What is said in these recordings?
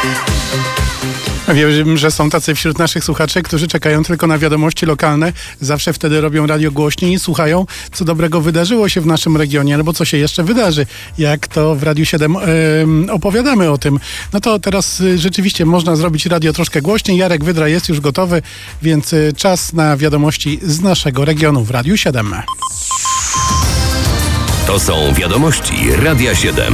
Wiem, że są tacy wśród naszych słuchaczy, którzy czekają tylko na wiadomości lokalne. Zawsze wtedy robią radio głośniej i słuchają, co dobrego wydarzyło się w naszym regionie, albo co się jeszcze wydarzy, jak to w Radiu 7 opowiadamy o tym. No to teraz rzeczywiście można zrobić radio troszkę głośniej. Jarek Wydra jest już gotowy, więc czas na wiadomości z naszego regionu w Radiu 7. To są wiadomości Radia 7.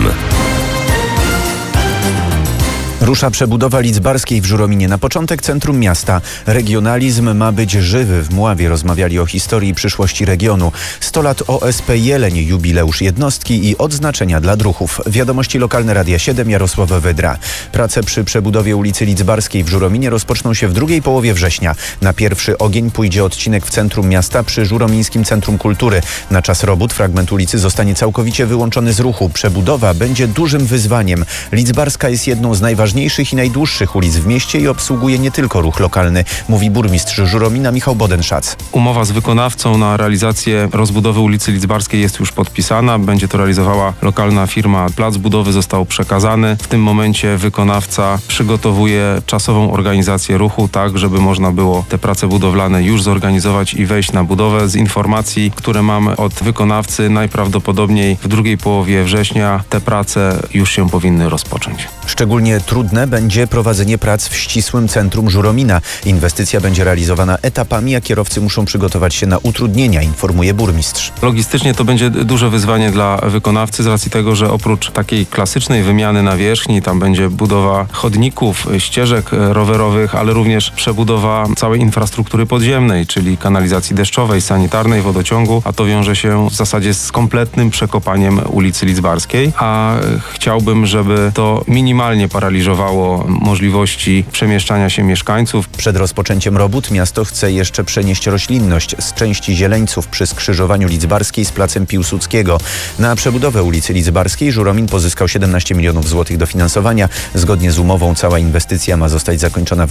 Rusza przebudowa Lidzbarskiej w Żurominie. Na początek centrum miasta. Regionalizm ma być żywy. W Mławie rozmawiali o historii i przyszłości regionu. 100 lat OSP Jeleń, jubileusz jednostki i odznaczenia dla druhów. Wiadomości lokalne Radia 7, Jarosław Wydra. Prace przy przebudowie ulicy Lidzbarskiej w Żurominie rozpoczną się w drugiej połowie września. Na pierwszy ogień pójdzie odcinek w centrum miasta przy Żuromińskim Centrum Kultury. Na czas robót fragment ulicy zostanie całkowicie wyłączony z ruchu. Przebudowa będzie dużym wyzwaniem. Lidzbarska jest jedną z najważniejszych i najdłuższych ulic w mieście i obsługuje nie tylko ruch lokalny, mówi burmistrz Żuromina Michał Bodenszac. Umowa z wykonawcą na realizację rozbudowy ulicy Lidzbarskiej jest już podpisana. Będzie to realizowała lokalna firma. Plac budowy został przekazany. W tym momencie wykonawca przygotowuje czasową organizację ruchu, tak żeby można było te prace budowlane już zorganizować i wejść na budowę. Z informacji, które mam od wykonawcy, najprawdopodobniej w drugiej połowie września te prace już się powinny rozpocząć. Szczególnie trudne będzie prowadzenie prac w ścisłym centrum Żuromina. Inwestycja będzie realizowana etapami, a kierowcy muszą przygotować się na utrudnienia, informuje burmistrz. Logistycznie to będzie duże wyzwanie dla wykonawcy z racji tego, że oprócz takiej klasycznej wymiany nawierzchni, tam będzie budowa chodników, ścieżek rowerowych, ale również przebudowa całej infrastruktury podziemnej, czyli kanalizacji deszczowej, sanitarnej, wodociągu, a to wiąże się w zasadzie z kompletnym przekopaniem ulicy Lidzbarskiej, a chciałbym, żeby to minimalnie paraliżowało możliwości przemieszczania się mieszkańców. Przed rozpoczęciem robót miasto chce jeszcze przenieść roślinność z części Zieleńców przy skrzyżowaniu Lidzbarskiej z placem Piłsudskiego. Na przebudowę ulicy Lidzbarskiej Żuromin pozyskał 17 milionów złotych dofinansowania. Zgodnie z umową cała inwestycja ma zostać zakończona w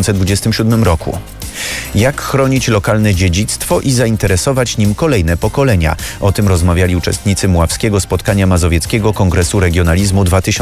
2027 roku. Jak chronić lokalne dziedzictwo i zainteresować nim kolejne pokolenia? O tym rozmawiali uczestnicy Mławskiego Spotkania Mazowieckiego Kongresu Regionalizmu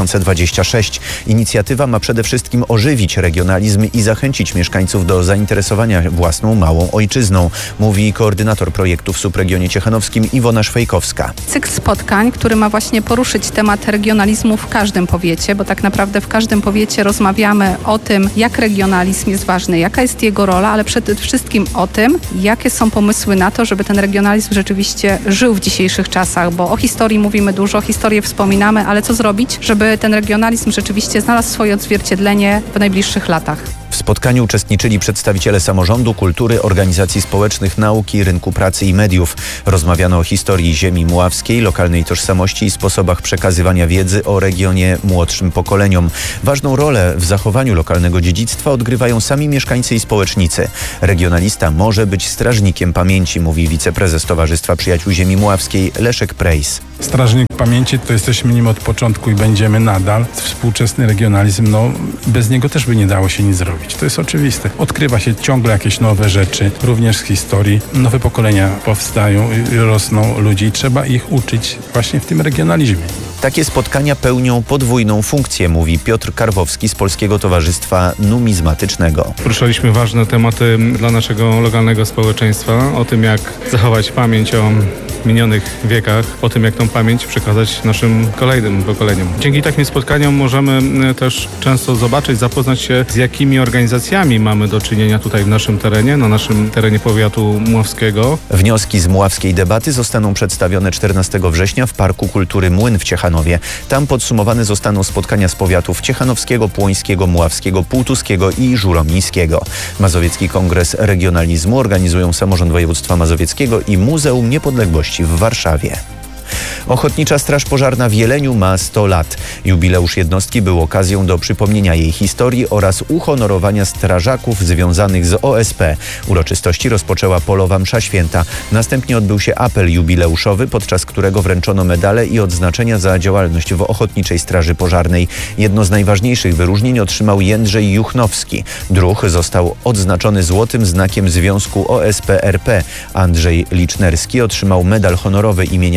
2026. Inicjatywa ma przede wszystkim ożywić regionalizm i zachęcić mieszkańców do zainteresowania własną małą ojczyzną, mówi koordynator projektu w subregionie ciechanowskim Iwona Szwejkowska. Cykl spotkań, który ma właśnie poruszyć temat regionalizmu w każdym powiecie, bo tak naprawdę w każdym powiecie rozmawiamy o tym, jak regionalizm jest ważny, jaka jest jego rola, ale przede wszystkim o tym, jakie są pomysły na to, żeby ten regionalizm rzeczywiście żył w dzisiejszych czasach, bo o historii mówimy dużo, historię wspominamy, ale co zrobić, żeby ten regionalizm rzeczywiście znalazł swoje odzwierciedlenie w najbliższych latach. W spotkaniu uczestniczyli przedstawiciele samorządu, kultury, organizacji społecznych, nauki, rynku pracy i mediów. Rozmawiano o historii ziemi mławskiej, lokalnej tożsamości i sposobach przekazywania wiedzy o regionie młodszym pokoleniom. Ważną rolę w zachowaniu lokalnego dziedzictwa odgrywają sami mieszkańcy i społecznicy. Regionalista może być strażnikiem pamięci, mówi wiceprezes Towarzystwa Przyjaciół Ziemi Mławskiej Leszek Prejs. Strażnik pamięci to jesteśmy nim od początku i będziemy nadal. Współczesny regionalizm, bez niego też by nie dało się nic zrobić. To jest oczywiste. Odkrywa się ciągle jakieś nowe rzeczy, również z historii. Nowe pokolenia powstają, rosną ludzi i trzeba ich uczyć właśnie w tym regionalizmie. Takie spotkania pełnią podwójną funkcję, mówi Piotr Karwowski z Polskiego Towarzystwa Numizmatycznego. Poruszaliśmy ważne tematy dla naszego lokalnego społeczeństwa, o tym jak zachować pamięć o minionych wiekach, o tym jak tą pamięć przekazać naszym kolejnym pokoleniom. Dzięki takim spotkaniom możemy też często zobaczyć, zapoznać się z jakimi organizacjami mamy do czynienia tutaj w naszym terenie, na naszym terenie powiatu mławskiego. Wnioski z mławskiej debaty zostaną przedstawione 14 września w Parku Kultury Młyn w Ciechanowie. Tam podsumowane zostaną spotkania z powiatów ciechanowskiego, płońskiego, mławskiego, półtuskiego i żuromińskiego. Mazowiecki Kongres Regionalizmu organizują Samorząd Województwa Mazowieckiego i Muzeum Niepodległości w Warszawie. Ochotnicza Straż Pożarna w Jeleniu ma 100 lat. Jubileusz jednostki był okazją do przypomnienia jej historii oraz uhonorowania strażaków związanych z OSP. Uroczystości rozpoczęła polowa msza święta. Następnie odbył się apel jubileuszowy, podczas którego wręczono medale i odznaczenia za działalność w Ochotniczej Straży Pożarnej. Jedno z najważniejszych wyróżnień otrzymał Jędrzej Juchnowski. Druh został odznaczony złotym znakiem Związku OSP RP. Andrzej Licznerski otrzymał medal honorowy imienia Bolesława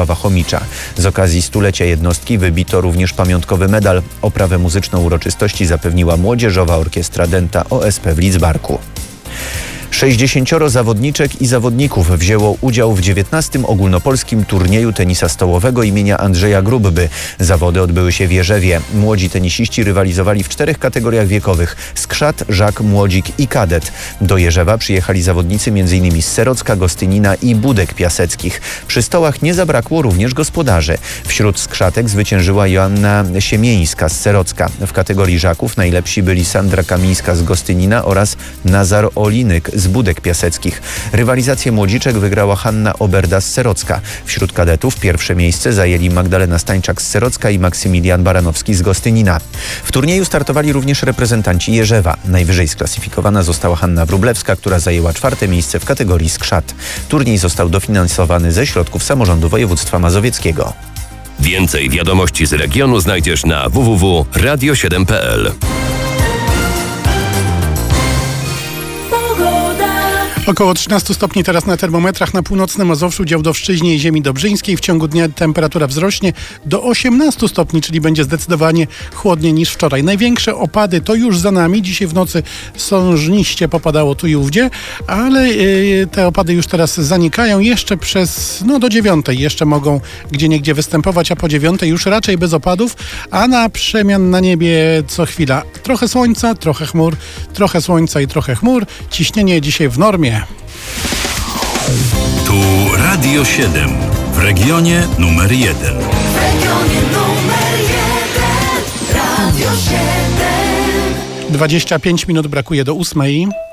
Jarosława Chomicza. Z okazji stulecia jednostki wybito również pamiątkowy medal. Oprawę muzyczną uroczystości zapewniła Młodzieżowa Orkiestra Denta OSP w Lidzbarku. 60 zawodniczek i zawodników wzięło udział w 19. ogólnopolskim turnieju tenisa stołowego imienia Andrzeja Grubby. Zawody odbyły się w Jerzewie. Młodzi tenisiści rywalizowali w 4 kategoriach wiekowych: skrzat, żak, młodzik i kadet. Do Jerzewa przyjechali zawodnicy m.in. z Serocka, Gostynina i Budek Piaseckich. Przy stołach nie zabrakło również gospodarzy. Wśród skrzatek zwyciężyła Joanna Siemieńska z Serocka. W kategorii żaków najlepsi byli Sandra Kamińska z Gostynina oraz Nazar Olinyk z Budek Piaseckich. Rywalizację młodziczek wygrała Hanna Oberda z Serocka. Wśród kadetów pierwsze miejsce zajęli Magdalena Stańczak z Serocka i Maksymilian Baranowski z Gostynina. W turnieju startowali również reprezentanci Jerzewa. Najwyżej sklasyfikowana została Hanna Wróblewska, która zajęła 4. miejsce w kategorii skrzat. Turniej został dofinansowany ze środków samorządu województwa mazowieckiego. Więcej wiadomości z regionu znajdziesz na www.radio7.pl. Około 13 stopni teraz na termometrach na północnym Mazowszu, Działdowszczyźnie i ziemi dobrzyńskiej. W ciągu dnia temperatura wzrośnie do 18 stopni, czyli będzie zdecydowanie chłodniej niż wczoraj. Największe opady to już za nami. Dzisiaj w nocy sążniście popadało tu i ówdzie, ale te opady już teraz zanikają. Jeszcze do 9 jeszcze mogą gdzieniegdzie występować, a po 9 już raczej bez opadów, a na przemian na niebie co chwila trochę słońca, trochę chmur, trochę słońca i trochę chmur. Ciśnienie dzisiaj w normie. Tu Radio 7 w regionie numer 1. W regionie numer 1 Radio 7. 25 minut brakuje do 8.